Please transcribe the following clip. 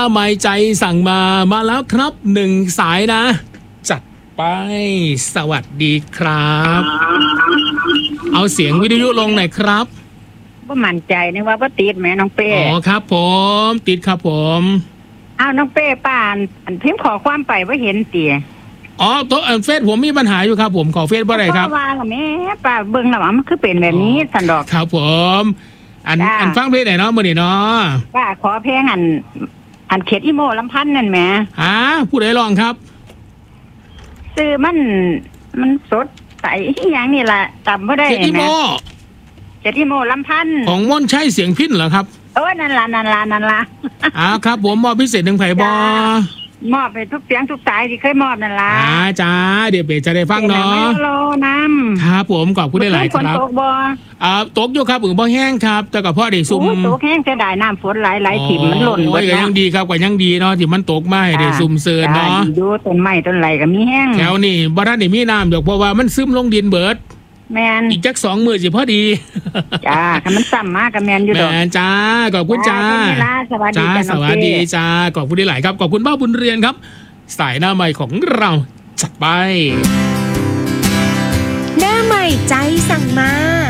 ใหม่ใจสั่งมาแล้วครับ1 สายนะจัดไปสวัสดีครับเอาเสียงวิทยุลงหน่อยครับบ่มั่นใจนี่ว่าบ่ติดแม่น้องเป้อ๋อครับผมติดครับผมอ้าวน้องเป้ป้าอันพิมพ์ขอความไปบ่เห็นติอ๋อตัวเฟซผมมีปัญหาอยู่ครับผมขอเฟซบ่ได้ครับว่าล่ะแม่ป้าเบิ่งแล้วว่ามันคือเป็นแบบนี้ซั่นดอกครับผมอันฟังเพลงไหนเนาะมื้อนี้เนาะป้าขอเพลงอันเขตอีโมลำพันธ์นั่นแหมผู้ใดร้องครับชื่อมันสดใสอีหยังนี่ล่ะจำบ่ได้เขตอีโมลำพันธ์ของม่อนชัยเสียงพิณเหรอครับนั่นล่ะครับผมมอบพิเศษ1 ไผบ่มอบไปทุกเสียงทุกสายที่เคยมอบนั่นล่ะจ้าเดี๋ยวเบจะได้ฟังเนาะโลน้ำครับผมขอบคุณได้หลายครับตกบ่ตกอยู่ครับบ่แห้งครับแต่ก็พอได้ซุ่มตกแห้งจะได้น้ำฝนหลายถิ่มมันหล่นก็ยังดีครับก็ยังดีเนาะที่มันตกมาให้ได้ซุ่มเซินเนาะดูต้นไม้ต้นไหลก็มีแห้งแถวนี้บ่ทันได้มีน้ำดอกเพราะว่ามันซึมลงดินเบิดแมนอีกจัก2 มื้อสิพอดีจ้าคันมันซ้ำมากกับแมนอยู่ดอกแมนจ้าขอบคุณจ้าสวัสดีจ้าขอบคุณได้หลายครับขอบคุณบ้าบุญเรียนครับสายหน้าใหม่ของเราจัดไปหน้าใหม่ใจสั่งมา